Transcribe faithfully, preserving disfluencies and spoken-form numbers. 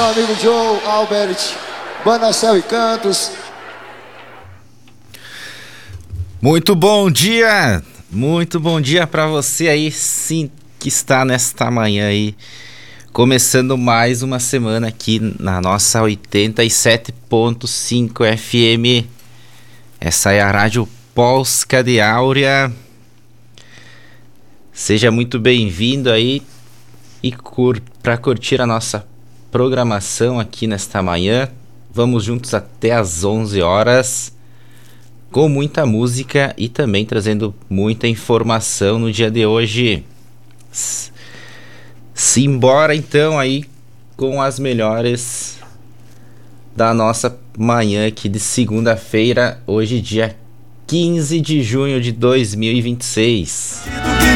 meu amigo Joe, Albert, Banda Céu e Cantos. Muito bom dia, muito bom dia para você aí, sim, que está nesta manhã aí, começando mais uma semana aqui na nossa oitenta e sete ponto cinco F M. Essa é a Rádio Polska de Áurea. Seja muito bem-vindo aí e cur... para curtir a nossa programação aqui nesta manhã. Vamos juntos até às onze horas, com muita música e também trazendo muita informação no dia de hoje. Simbora então aí com as melhores da nossa manhã aqui de segunda-feira, hoje dia quinze de junho de dois mil e vinte e seis.